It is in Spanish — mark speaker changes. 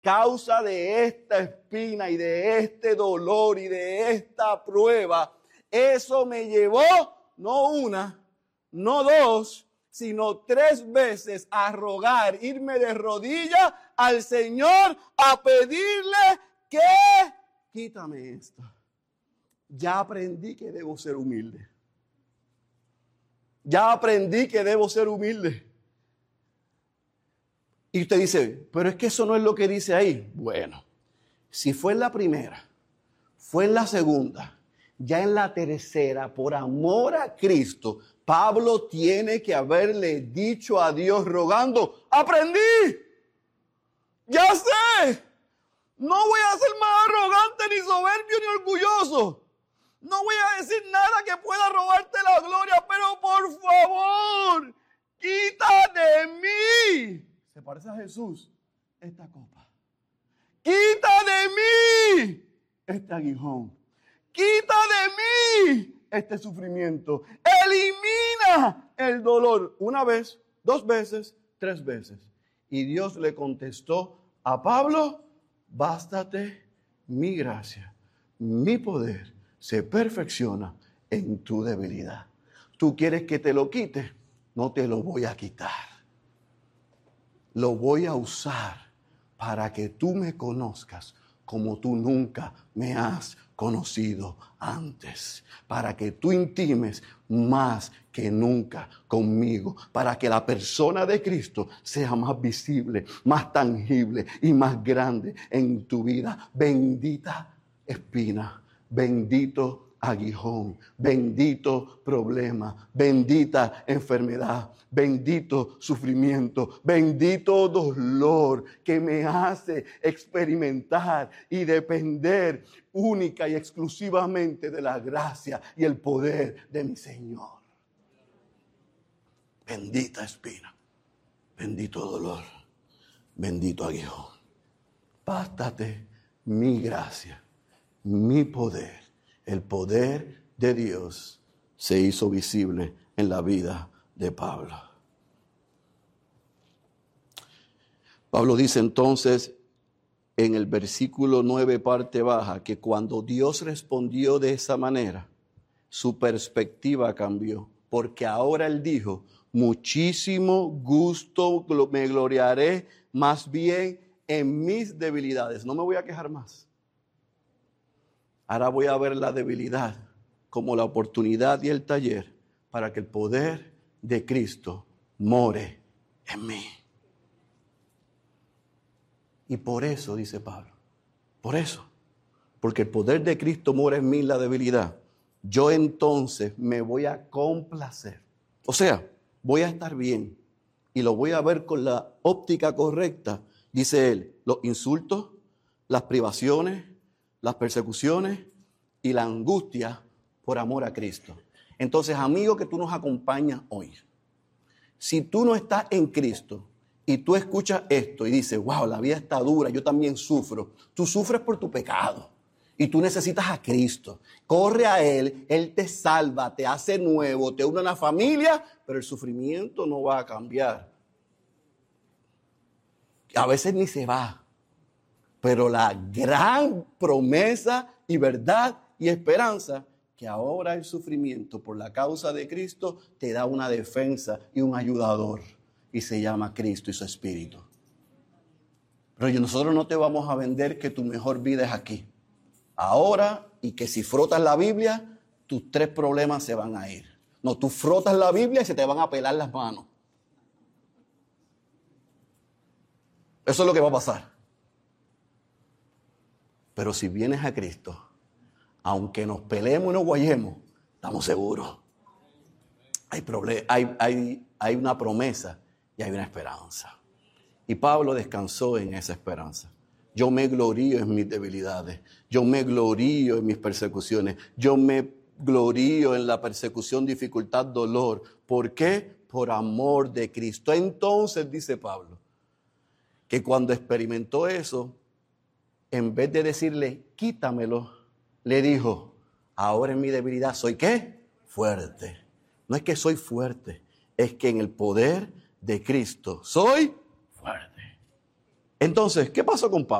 Speaker 1: causa de esta espina y de este dolor y de esta prueba, eso me llevó, no una, no dos, sino 3 veces a rogar, irme de rodillas al Señor a pedirle que quítame esto. Ya aprendí que debo ser humilde. Ya aprendí que debo ser humilde. Y usted dice, pero es que eso no es lo que dice ahí. Bueno, si fue en la primera, fue en la segunda, ya en la tercera, por amor a Cristo, Pablo tiene que haberle dicho a Dios rogando, aprendí, ya sé, no voy a ser más arrogante, ni soberbio, ni orgulloso. No voy a decir nada que pueda robarte la gloria, pero por favor, quita de mí. Se parece a Jesús, esta copa. Quita de mí este aguijón. Quita de mí este sufrimiento. Elimina el dolor. 1 vez, 2 veces, 3 veces. Y Dios le contestó a Pablo, bástate mi gracia, mi poder se perfecciona en tu debilidad. ¿Tú quieres que te lo quite? No te lo voy a quitar. Lo voy a usar para que tú me conozcas como tú nunca me has conocido antes. Para que tú intimes más que nunca conmigo. Para que la persona de Cristo sea más visible, más tangible y más grande en tu vida. Bendita espina, bendito aguijón, bendito problema, bendita enfermedad, bendito sufrimiento, bendito dolor que me hace experimentar y depender única y exclusivamente de la gracia y el poder de mi Señor. Bendita espina, bendito dolor, bendito aguijón. Bástate mi gracia, mi poder. El poder de Dios se hizo visible en la vida de Pablo. Pablo dice entonces en el versículo 9, parte baja, que cuando Dios respondió de esa manera, su perspectiva cambió. Porque ahora él dijo, muchísimo gusto me gloriaré más bien en mis debilidades. No me voy a quejar más. Ahora voy a ver la debilidad como la oportunidad y el taller para que el poder de Cristo more en mí. Y por eso, dice Pablo, por eso, porque el poder de Cristo mora en mí, la debilidad, yo entonces me voy a complacer. O sea, voy a estar bien y lo voy a ver con la óptica correcta. Dice él, los insultos, las privaciones, las persecuciones y la angustia por amor a Cristo. Entonces, amigo que tú nos acompañas hoy, si tú no estás en Cristo y tú escuchas esto y dices, wow, la vida está dura, yo también sufro. Tú sufres por tu pecado y tú necesitas a Cristo. Corre a Él, Él te salva, te hace nuevo, te une a una familia, pero el sufrimiento no va a cambiar. A veces ni se va. Pero la gran promesa y verdad y esperanza que ahora el sufrimiento por la causa de Cristo te da una defensa y un ayudador. Y se llama Cristo y su Espíritu. Pero nosotros no te vamos a vender que tu mejor vida es aquí. Ahora, y que si frotas la Biblia, tus 3 problemas se van a ir. No, tú frotas la Biblia y se te van a pelar las manos. Eso es lo que va a pasar. Pero si vienes a Cristo, aunque nos peleemos y nos guayemos, estamos seguros. Hay una promesa y hay una esperanza. Y Pablo descansó en esa esperanza. Yo me glorío en mis debilidades. Yo me glorío en mis persecuciones. Yo me glorío en la persecución, dificultad, dolor. ¿Por qué? Por amor de Cristo. Entonces, dice Pablo, que cuando experimentó eso, en vez de decirle, quítamelo, le dijo, ahora en mi debilidad soy ¿qué? Fuerte. No es que soy fuerte, es que en el poder de Cristo soy fuerte. Entonces, ¿qué pasó con Pablo?